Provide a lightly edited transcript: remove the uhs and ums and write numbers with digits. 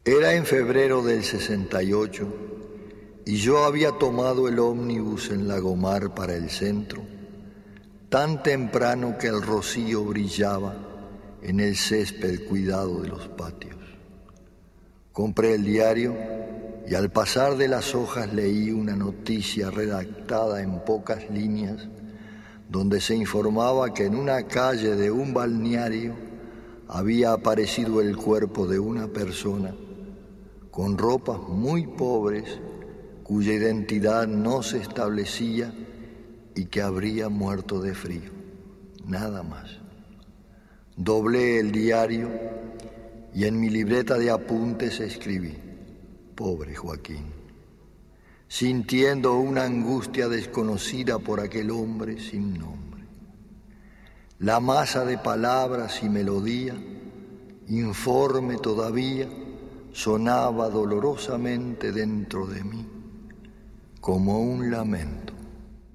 Era en febrero del 68 y yo había tomado el ómnibus en Lagomar para el centro, tan temprano que el rocío brillaba en el césped cuidado de los patios. Compré el diario y al pasar de las hojas leí una noticia redactada en pocas líneas donde se informaba que en una calle de un balneario había aparecido el cuerpo de una persona con ropas muy pobres cuya identidad no se establecía y que habría muerto de frío, nada más. Doblé el diario y en mi libreta de apuntes escribí: pobre Joaquín, sintiendo una angustia desconocida por aquel hombre sin nombre. La masa de palabras y melodía, informe todavía, sonaba dolorosamente dentro de mí, como un lamento.